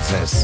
nosaltres.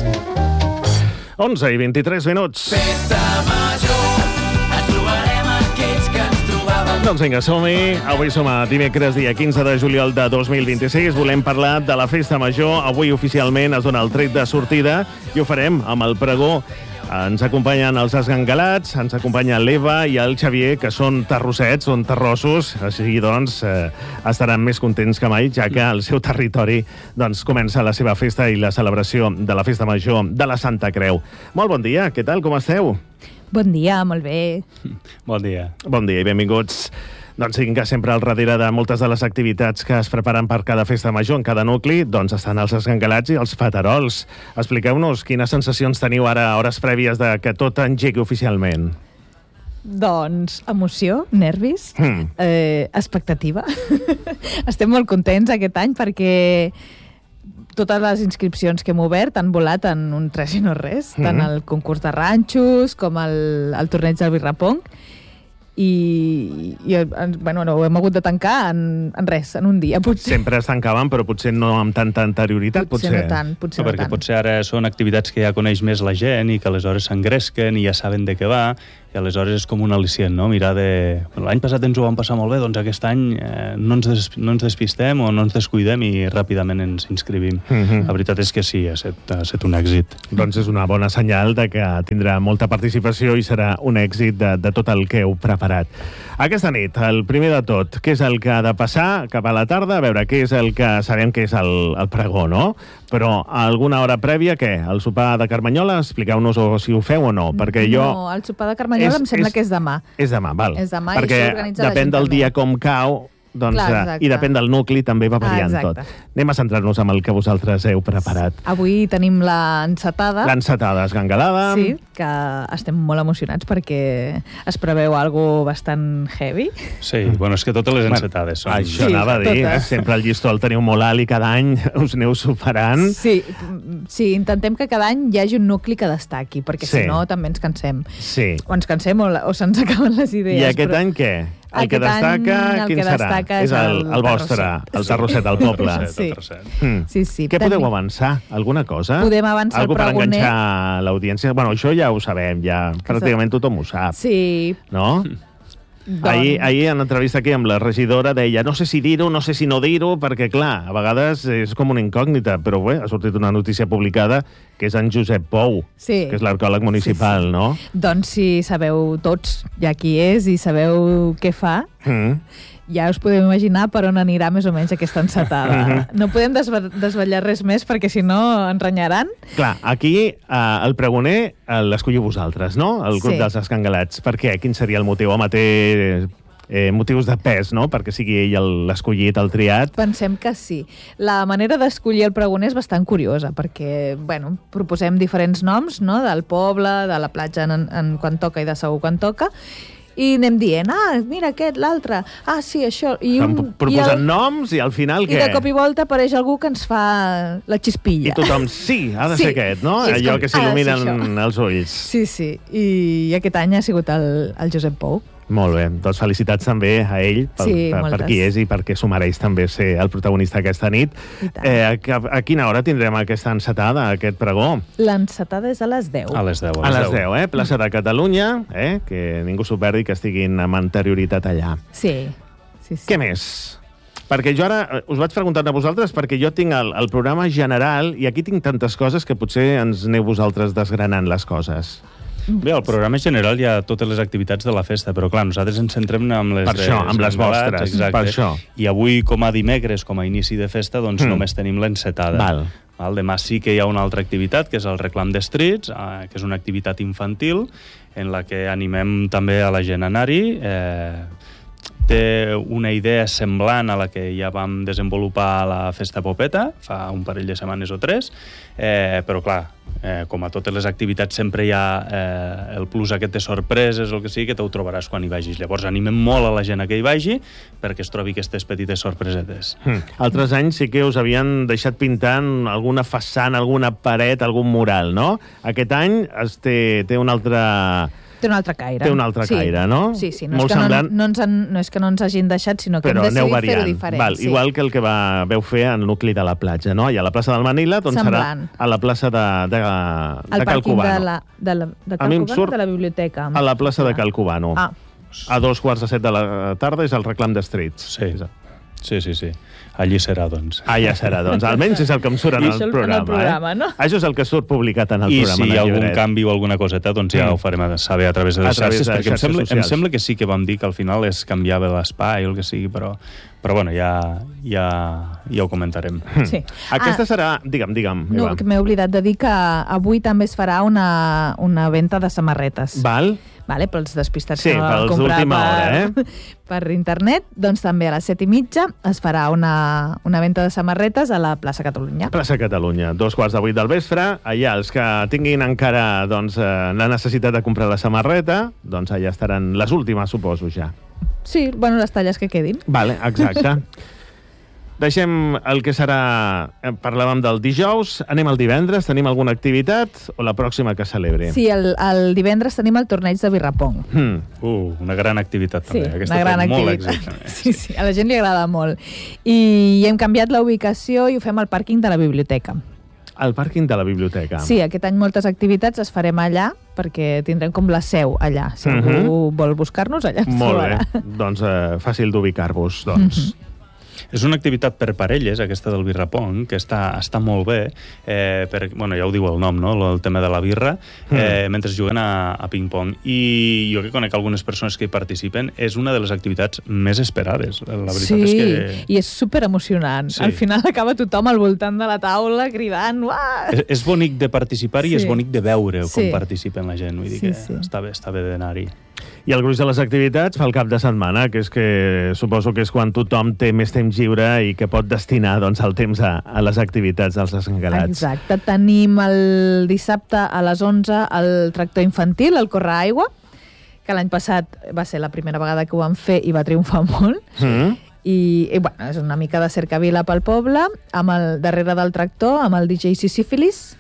11:23. Festa major, ens trobarem aquells que ens trobàvem. Doncs vinga, som-hi. Avui som a dimecres, dia 15 de juliol de 2026. Volem parlar de la Festa Major. Avui oficialment es dona el tret de sortida i ho farem amb el pregó. Ens acompanyen els esgangalats, ens acompanya l'Eva i el Xavier, que són terrossets, són terrossos, així doncs estaran més contents que mai, ja que al seu territori doncs, comença la seva festa i la celebració de la Festa Major de la Santa Creu. Molt bon dia, què tal, com esteu? Bon dia, molt bé. Bon dia. Bon dia i benvinguts. Doncs vinga, sempre al darrere de moltes de les activitats que es preparen per cada festa major en cada nucli, doncs estan els esgangalats i els faterols. Expliqueu-nos quines sensacions teniu ara a hores prèvies de que tot engegui oficialment. Doncs emoció, nervis, expectativa. Estem molt contents aquest any perquè totes les inscripcions que hem obert han volat en un tres i no res, tant el concurs de ranxos com el torneig del birrapong. I bueno, ho hem hagut de tancar en res, en un dia, potser. Sempre es tancaven, però potser no amb tanta anterioritat, potser. No tant, potser no perquè tant. potser ara són activitats que ja coneix més la gent i que aleshores s'engresquen i ja saben de què va, i aleshores és com un al·licient, no? Mirar de... L'any passat ens ho vam passar molt bé, doncs aquest any no ens despistem o no ens descuidem i ràpidament ens inscrivim. La veritat és que sí, ha estat un èxit. Doncs és una bona senyal de que tindrà molta participació i serà un èxit de tot el que heu preparat. Aquesta nit, el primer de tot, què és el que ha de passar cap a la tarda? A veure, què és el que sabem que és el pregó, no? Però a alguna hora prèvia, què? El sopar de Carmanyola? Expliqueu-nos si ho feu o no, perquè jo... No, el sopar de Carmanyola em sembla que és demà. És demà, val. És demà perquè i s'organitza depèn del dia com cau, doncs, clar, i depèn del nucli, també va variant tot. Anem a centrar-nos en el que vosaltres heu preparat. Avui tenim l'encetada. L'encetada esgangalada. Sí, que estem molt emocionats perquè es preveu algo bastant heavy. Sí, bueno, és que totes les encetades són... Això anava a dir, sempre el llistó el teniu molt alt i cada any us aneu superant. Sí, intentem que cada any hi hagi un nucli que destaqui, perquè si no també ens cansem. Sí. O ens cansem o se'ns acaben les idees. I aquest any què? El que destaca, quin serà? És el vostre, el terrosset del poble. Sí. Què podeu avançar? Alguna cosa? Podem avançar el pregoner. Algú per enganxar l'audiència? Bueno, això ja ho sabem, ja pràcticament tothom ho sap. Sí. No? Ahir en entrevista aquí amb la regidora deia no sé si dir-ho, no sé si no dir-ho, perquè clar, a vegades és com una incògnita, però bé, ha sortit una notícia publicada que és en Josep Pou, que és l'arqueòleg municipal, no? Doncs si sabeu tots ja qui és i sabeu què fa, ja us podeu imaginar per on anirà més o menys aquesta encetada. No podem desvetllar res més perquè si no ens renyaran. Clar, aquí el pregoner l'escolliu vosaltres, no? El grup dels esgangalats. Per què? Quin seria el motiu? Home, té motius de pes, no? Perquè sigui ell l'escollit, el triat. Pensem que sí. La manera d'escollir el pregoner és bastant curiosa, perquè, bueno, proposem diferents noms, no?, del poble, de la platja en quan toca i de segur quan toca, i anem dient, mira aquest, l'altre, sí, això... Proposant noms i al final què? I de cop i volta apareix algú que ens fa la xispilla. I tothom, sí, ha de ser aquest, no? Allò que s'il·luminen els ulls. Sí. I aquest any ha sigut el Josep Pou. Molt bé, doncs felicitats també a ell per qui és i perquè s'ho mereix també ser el protagonista aquesta nit. A quina hora tindrem aquesta encetada, aquest pregó? L'encetada és a les 10. A les 10. A les 10, plaça de Catalunya, que ningú s'ho perdi, que estiguin amb anterioritat allà. Sí. Què més? Perquè jo ara us vaig preguntant a vosaltres perquè jo tinc el programa general i aquí tinc tantes coses que potser ens aneu vosaltres desgranant les coses. Bé, al programa general hi ha totes les activitats de la festa, però clar, nosaltres ens centrem amb les... Per això, amb les vostres, exacte. Per això. I avui, com a dimecres, com a inici de festa, doncs només tenim l'encetada. Val. Demà sí que hi ha una altra activitat, que és el reclam d'estrits, que és una activitat infantil, en la que animem també a la gent a anar-hi. Té una idea semblant a la que ja vam desenvolupar a la Festa Popeta, fa un parell de setmanes o 3, però clar, com a totes les activitats sempre hi ha el plus aquest de sorpreses o el que sigui, que t'ho trobaràs quan hi vagis. Llavors animem molt a la gent a que hi vagi perquè es trobi aquestes petites sorpresetes. Altres anys sí que us havien deixat pintant alguna façana, alguna paret, algun mural, no? Aquest any té una altra... té un altre caire. Té un altre caire, no? Sí, no, Molt és que semblant. no és que no ens hagin deixat, sinó que Però hem aneu decidit fer-ho variant. diferent. Val, sí. igual que el que veu fer al nucli de la platja, no? I a la plaça del Manila, doncs Semblant. serà a la plaça de Al Cal pàrquing Cubano. de A mi em Cal Cubano surt de la biblioteca. A la plaça de Cal Cubano. Ah. A 2:15 de la tarda és el reclam de Streets. Sí. Allí serà, doncs. Allà serà, doncs. Almenys és el que em surt en I el això en el programa. programa, no? Això és el que surt publicat en el I programa. si hi ha en el algun llibret. canvi o alguna coseta, doncs ja ho farem saber a través de les A través xarxes, de perquè xarxes em socials. sembla que sí que vam dir que al final es canviava l'espai o el que sigui, però bueno, ja ho comentarem. Sí. Aquesta serà... Digue'm, No, Eva. que m'he oblidat de dir que avui també es farà una venda de samarretes. Val? Vale, pels despistats Sí, que no van pels comprar d'última hora, per internet, doncs també a les 7:30 es farà una venda de samarretes a la plaça Catalunya. Plaça Catalunya, 7:15 del vespre. Allà, els que tinguin encara doncs, la necessitat de comprar la samarreta, doncs allà estaran les últimes, suposo, ja. Sí, bueno, les talles que quedin. Vale, exacte. Deixem el que serà... Parlàvem del dijous, anem al divendres, tenim alguna activitat o la pròxima que celebri? Sí, el divendres tenim el torneig de birrapong. Una gran activitat, Sí, també. Aquesta una gran té molt activitat. èxit. Sí, a la gent li agrada molt. I hem canviat la ubicació i ho fem al pàrquing de la biblioteca. Al pàrquing de la biblioteca. Sí, aquest any moltes activitats les farem allà perquè tindrem com la seu allà. Si algú vol buscar-nos, allà ens Molt bé, trobarà. doncs fàcil d'ubicar-vos, doncs. És una activitat per parelles, aquesta del birrapong, que està molt bé, bueno, ja ho diu el nom, no?, el tema de la birra, mentre juguen a ping-pong. I jo que conec algunes persones que hi participen, és una de les activitats més esperades. La veritat és que... i és superemocionant. Sí. Al final acaba tothom al voltant de la taula cridant uah! És bonic de participar-hi i és bonic de veure com participen la gent. Vull dir que està bé d'anar-hi. I el gruix de les activitats fa el cap de setmana, que és que suposo que és quan tothom té més temps lliure i que pot destinar doncs, el temps a les activitats dels desengalats. Exacte. Tenim el dissabte a les 11 el tractor infantil, el Corre Aigua, que l'any passat va ser la primera vegada que ho vam fer i va triomfar molt. I bueno, és una mica de cercavila pel poble, amb el darrere del tractor, amb el DJ Sisífilis,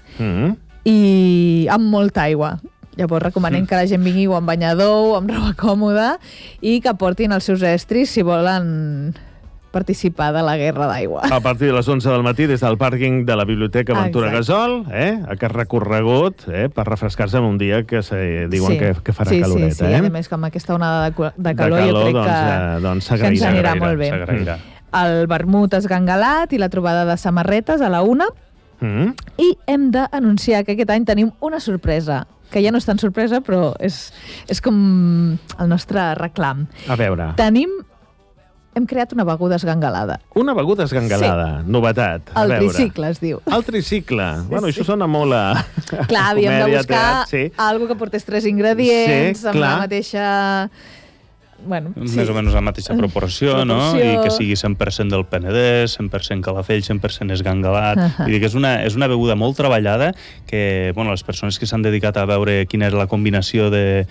i amb molta aigua. Llavors recomanem que la gent vingui o amb banyador o amb roba còmoda i que portin els seus estris si volen participar de la guerra d'aigua. A partir de les 11 del matí, des del pàrquing de la Biblioteca Ventura Gasol, aquest recorregut per refrescar-se en un dia que diuen que farà caloret. Sí, a més, com aquesta onada de calor, jo crec que ens anirà molt bé. El vermut esgangalat i la trobada de samarretes a la 1. I hem d'anunciar que aquest any tenim una sorpresa, que ja no és tan sorpresa, però és com el nostre reclam. A veure. Hem creat una beguda esgangalada. Una beguda esgangalada, novetat. El tricicle es diu. El tricicle. Bueno, això sona molt a... Clar, havíem de buscar algo que portés 3 ingredients, amb la mateixa... Més o menys la mateixa proporció, no? I que sigui 100% del Penedès, 100% Calafell, 100% esgangalat. Vull dir que és una beguda molt treballada que, bueno, les persones que s'han dedicat a veure quina és la combinació de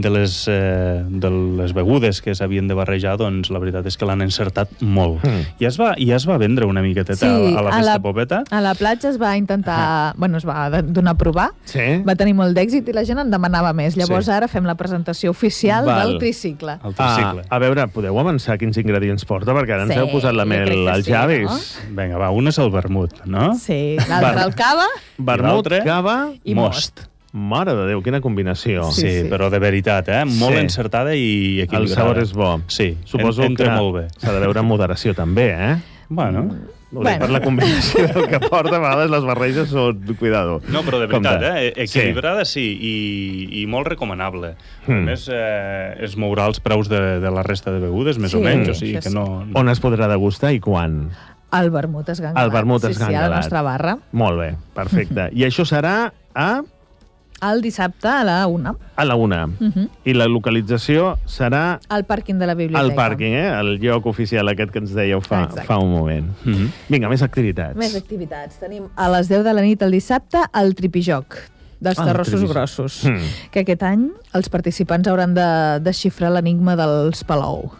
les begudes que s'havien de barrejar, doncs la veritat és que l'han encertat molt. I es va vendre una miqueteta a la festa popeta. A la platja es va intentar... Bueno, es va donar a provar. Va tenir molt d'èxit i la gent en demanava més. Llavors ara fem la presentació oficial del tricicle. A veure, podeu avançar quins ingredients porta? Perquè ara ens heu posat la mel als llavis. Vinga, va, un és el vermut, no? Sí, l'altre el cava. Vermut, cava i most. Mare de Déu, quina combinació. Sí, però de veritat, molt encertada i equilibrada. El sabor és bo. Sí, suposo entra molt bé. S'ha de veure amb moderació també, Bueno... Per la combinació del que porta, a vegades les barreges són... Cuidado. No, però de veritat, equilibrada sí, i molt recomanable. A més, es mourà els preus de la resta de begudes, més o menys, o sigui que no... On es podrà degustar i quan? El vermut esgangalat. El vermut esgangalat. Sí, a la nostra barra. Molt bé, perfecte. I això serà a... El dissabte a la 1. A la 1. I la localització serà... Al pàrquing de la biblioteca. Al pàrquing, el lloc oficial aquest que ens dèieu fa un moment. Vinga, més activitats. Més activitats. Tenim a les 10 de la nit el dissabte el tripijoc dels terrossos grossos. Que aquest any els participants hauran de desxifrar l'enigma dels Palou.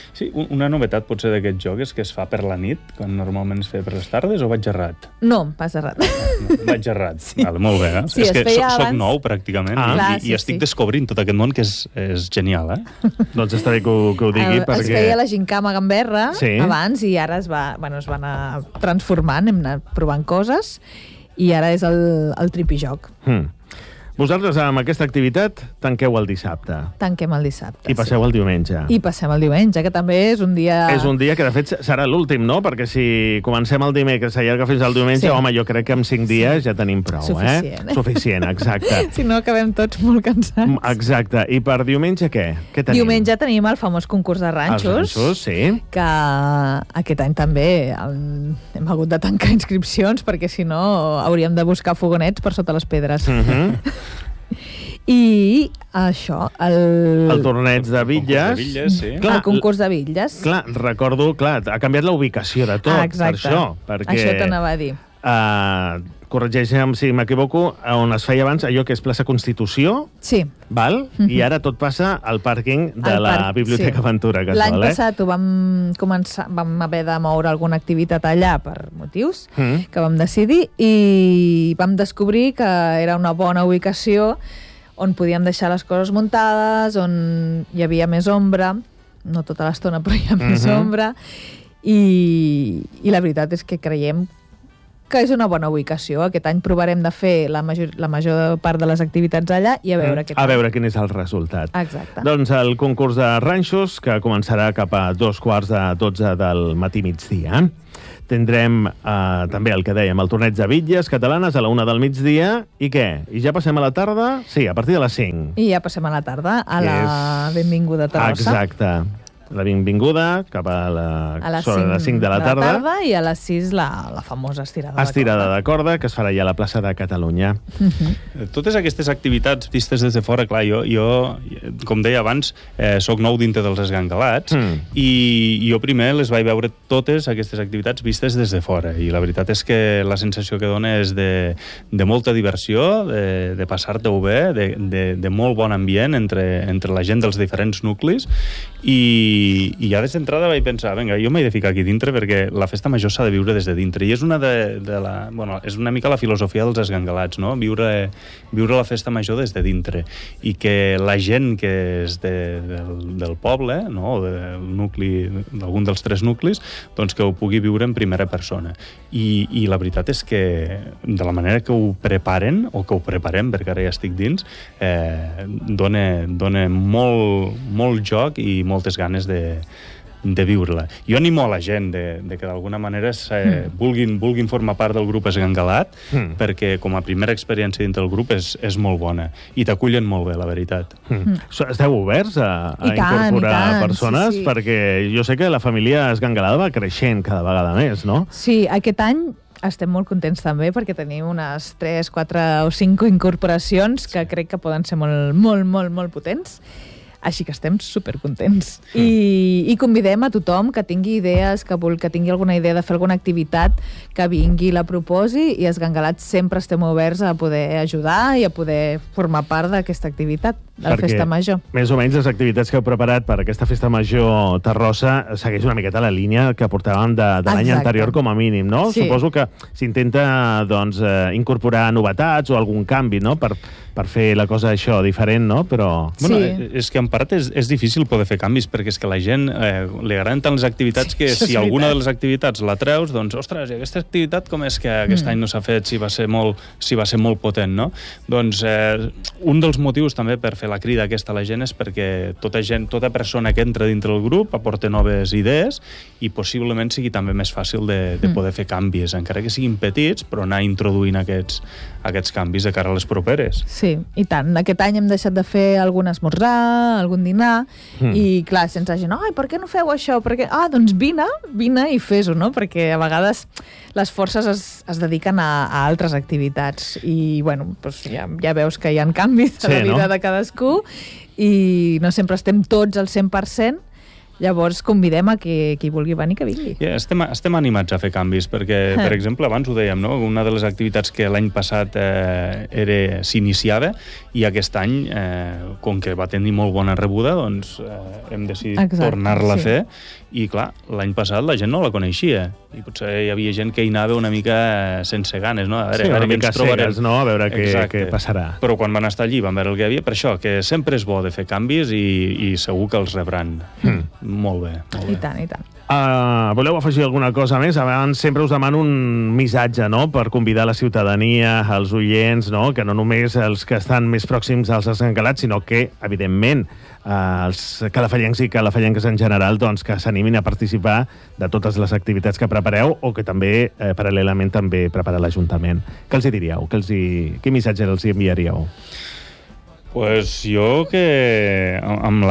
Sí, una novetat potser d'aquest joc és que es fa per la nit, quan normalment es feia per les tardes, o vaig errat? No, vas errat. No, vaig errat. Sí. Vale, molt bé, Sí, és es que feia soc abans. nou, pràcticament, Clar, i estic descobrint tot aquest món que és genial, Doncs està bé que ho digui, perquè... Es feia la gincama a Gamberra Sí. abans i ara es va anar transformant, hem anat provant coses i ara és el tripijoc. Vosaltres, amb aquesta activitat, tanqueu el dissabte. Tanquem el dissabte. I passeu el diumenge. I passem el diumenge, que també és un dia... És un dia que, de fet, serà l'últim, no? Perquè si comencem el dimecres, s'allarga fins al diumenge, Sí. home, jo crec que en 5 dies ja tenim prou, Suficient. Suficient, exacte. Si no, acabem tots molt cansats. Exacte. I per diumenge què? Què tenim? Diumenge tenim el famós concurs de ranxos, Els ranxos, sí. que aquest any també hem hagut de tancar inscripcions perquè si no hauríem de buscar fogonets per sota les pedres. I això, El torneig de bitlles. de bitlles, sí. el concurs de bitlles. Clar, recordo, ha canviat la ubicació de tot, Exacte. per això. Perquè, Això t'anava a dir. corregeixem si m'equivoco, on es feia abans allò que és plaça Constitució, Sí. val? I ara tot passa al pàrquing de Al la parc, Biblioteca sí. Aventura. L'any passat ho vam haver de moure alguna activitat allà per motius que vam decidir i vam descobrir que era una bona ubicació on podíem deixar les coses muntades, on hi havia més ombra, no tota l'estona però hi ha més ombra, i la veritat és que creiem que és una bona ubicació. Aquest any provarem de fer la major part de les activitats allà i a veure què tal. A veure quin és el resultat. Exacte. Doncs el concurs de ranxos, que començarà cap a 2:45 del matí migdia. Tindrem també el que dèiem, el torneig de bitlles catalanes a la 1 del migdia. I què? I ja passem a la tarda? Sí, a partir de les 5. I ja passem a la tarda, a la benvinguda Terrassa. Exacte. La benvinguda cap a les 5 de la tarda. I a les 6 la famosa estirada Estirada de corda, que es farà ja a la plaça de Catalunya. Totes aquestes activitats vistes des de fora, clar, jo com deia abans, soc nou dintre dels esgangalats i jo primer les vaig veure totes aquestes activitats vistes des de fora i la veritat és que la sensació que dona és de molta diversió, de passar-te-ho bé, de molt bon ambient entre la gent dels diferents nuclis i ja des d'entrada vaig pensar, vinga, jo m'he de ficar aquí dintre perquè la festa major s'ha de viure des de dintre i és és una mica la filosofia dels esgangalats, no? Viure la festa major des de dintre i que la gent que és del poble, no? O del nucli, d'algun dels 3 nuclis, doncs que ho pugui viure en primera persona. I la veritat és que de la manera que ho preparen, o que ho preparem, perquè ara ja estic dins, dona molt joc i moltes ganes de viure-la. Jo animo a la gent de que d'alguna manera vulguin formar part del grup esgangalat perquè com a primera experiència dintre del grup és molt bona i t'acullen molt bé, la veritat. Esteu oberts a incorporar persones? Sí. Perquè jo sé que la família esgangalada va creixent cada vegada més, no? Sí, aquest any estem molt contents també perquè tenim unes 3, 4 o 5 incorporacions que crec que poden ser molt potents. Així que estem supercontents. I convidem a tothom que tingui idees, que tingui alguna idea de fer alguna activitat, que vingui i la proposi, i esgangalats sempre estem oberts a poder ajudar i a poder formar part d'aquesta activitat, de la festa major. Més o menys les activitats que heu preparat per aquesta festa major Terrossa segueix una miqueta la línia que portàvem de l'any anterior com a mínim, no? Sí. Suposo que s'intenta incorporar novetats o algun canvi, no? Per fer la cosa això diferent, no? Però... Sí. Bueno, és que en part és difícil poder fer canvis perquè és que la gent li agraden tant les activitats que si alguna de les activitats la treus, doncs, ostres, i aquesta activitat com és que aquest any no s'ha fet si va ser molt potent, no? Doncs un dels motius també per fer la crida aquesta a la gent és perquè tota persona que entra dintre del grup aporta noves idees i possiblement sigui també més fàcil de poder fer canvis, encara que siguin petits, però anar introduint aquests canvis de cara a les properes. Sí, i tant. Aquest any hem deixat de fer algun esmorzar, algun dinar, i clar, sense gent, ai, per què no feu això? Doncs vine i fes-ho, no? Perquè a vegades les forces es dediquen a altres activitats i, bueno, doncs ja veus que hi ha canvis a la vida de cadascú i no sempre estem tots al 100%, Llavors convidem a que qui vulgui venir que vingui. Estem animats a fer canvis, perquè, per exemple, abans ho dèiem, no? Una de les activitats que l'any passat s'iniciava, i aquest any, com que va tenir molt bona rebuda, doncs hem decidit tornar-la a fer, i clar, l'any passat la gent no la coneixia, i potser hi havia gent que hi anava una mica sense ganes, no? A veure, una mica cegues, no? A veure què passarà. Però quan van estar allí van veure el que hi havia, per això, que sempre és bo de fer canvis i segur que els rebran. Molt bé. I tant, i tant. Voleu afegir alguna cosa més? Abans sempre us demano un missatge, no?, per convidar la ciutadania, els oients, no?, que no només els que estan més pròxims als esgangalats, sinó que, evidentment, els calafallencs i calafallenques en general, doncs, que s'animin a participar de totes les activitats que prepareu o que també, paral·lelament, també prepara l'Ajuntament. Què els hi diríeu? Quin missatge els hi enviaríeu? Pues jo que amb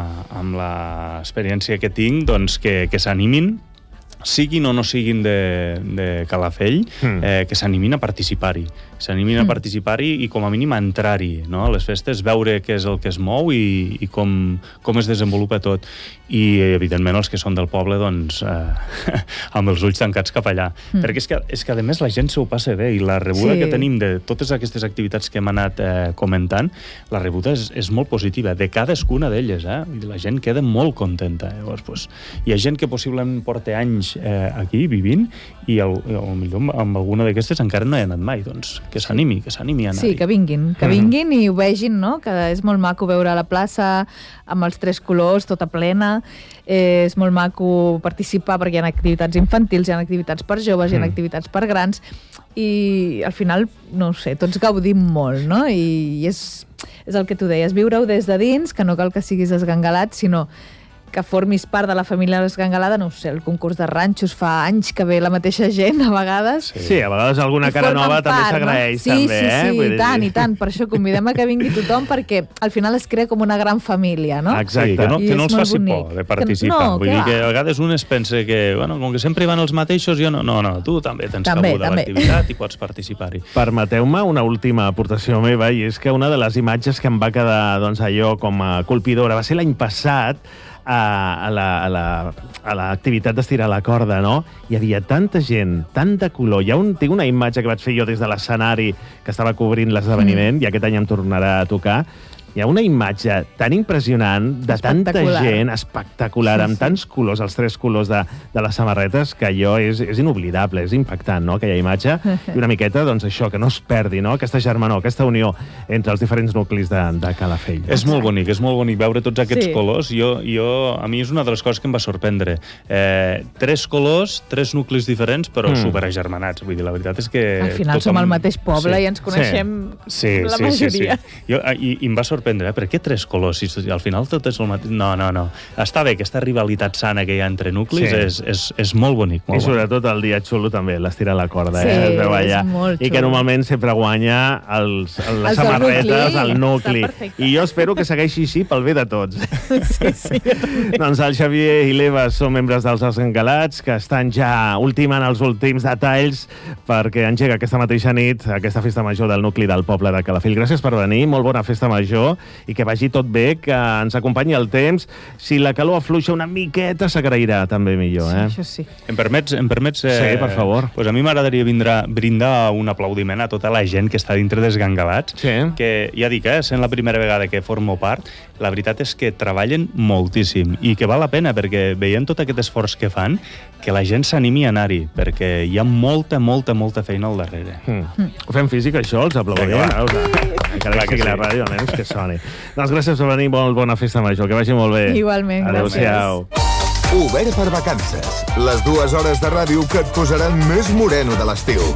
l'experiència que tinc, doncs que s'animin, siguin o no siguin de Calafell, que s'animin a participar-hi. S'animin a participar-hi i com a mínim a entrar-hi, no?, a les festes, veure què és el que es mou i com es desenvolupa tot. I, evidentment, els que són del poble, doncs, amb els ulls tancats cap allà. Perquè és que, a més, la gent s'ho passa bé, i la rebuda que tenim de totes aquestes activitats que hem anat comentant, la rebuda és molt positiva, de cadascuna d'elles, la gent queda molt contenta. Llavors, doncs, hi ha gent que possiblement porta anys aquí, vivint, i potser amb alguna d'aquestes encara no hi ha anat mai, doncs que s'animi a anar-hi. Sí, que vinguin i ho vegin, no?, que és molt maco veure la plaça amb els 3 colors, tota plena, és molt maco participar perquè hi ha activitats infantils, hi ha activitats per joves, hi ha activitats per grans, i al final, no ho sé, tots gaudim molt, no?, i és el que tu deies, viure-ho des de dins, que no cal que siguis esgangalat, sinó que formis part de la família esgangalada, no ho sé, el concurs de ranxos fa anys que ve la mateixa gent, a vegades. Sí, a vegades alguna cara nova també s'agraeix, també, Sí, i tant, per això convidem a que vingui tothom, perquè al final es crea com una gran família, no? Exacte. Que no els faci por de participar. Vull dir que a vegades un es pensa que, bueno, com que sempre hi van els mateixos, jo no, tu també tens cabuda a l'activitat i pots participar-hi. Permeteu-me una última aportació meva, i és que una de les imatges que em va quedar, doncs, allò com a colpidora va ser l'any passat, a l'activitat d'estirar la corda, no? Hi havia tanta gent, tant de color. Tinc una imatge que vaig fer jo des de l'escenari que estava cobrint l'esdeveniment, i aquest any em tornarà a tocar. Hi ha una imatge tan impressionant de tanta gent, espectacular, amb tants colors, els 3 colors de les samarretes, que allò és inoblidable, és impactant, no?, aquella imatge. I una miqueta, doncs, això, que no es perdi, no?, aquesta germanor, aquesta unió entre els diferents nuclis de Calafell. És molt bonic veure tots aquests colors. A mi és una de les coses que em va sorprendre. 3 colors, 3 nuclis diferents, però superagermanats. Vull dir, la veritat és que... Al final som el mateix poble i ens coneixem la majoria. I em va sorprendre, per què 3 colors? Si al final tot és el mateix... No. Està bé, aquesta rivalitat sana que hi ha entre nuclis és molt bonic. I sobretot el dia xulo també, l'estirar la corda, es veu allà. I que normalment sempre guanya les samarretes, el nucli. I jo espero que segueixi així pel bé de tots. Sí. Doncs el Xavier i l'Eva són membres dels Esgangalats, que estan ja ultimant els últims detalls perquè engega aquesta mateixa nit aquesta festa major del nucli del poble de Calafell. Gràcies per venir, molt bona festa major, i que vagi tot bé, que ens acompanyi el temps. Si la calor afluixa una miqueta, s'agrairà també millor, eh? Sí, això sí. Em permets sí, per favor. Pues a mi m'agradaria brindar un aplaudiment a tota la gent que està dintre d'Esgangalats, que ja dic, sent la primera vegada que formo part, la veritat és que treballen moltíssim i que val la pena, perquè veient tot aquest esforç que fan, que la gent s'animi a anar-hi, perquè hi ha molta feina al darrere. Ho fem físic, això, els aplaudiments? Encara que sigui la ràdio, almenys que soni. Doncs gràcies per venir, molt bona festa major, que vagi molt bé. Igualment, adéu-siau. Obert per vacances. Les 2 hores de ràdio que et posaran més moreno de l'estiu.